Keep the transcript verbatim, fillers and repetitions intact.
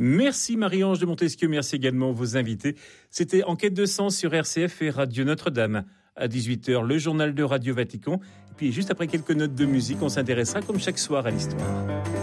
Merci Marie-Ange de Montesquieu, merci également vos invités. C'était Enquête de sens sur R C F et Radio Notre-Dame. À dix-huit heures, le journal de Radio Vatican. Et puis juste après quelques notes de musique, on s'intéressera comme chaque soir à l'histoire.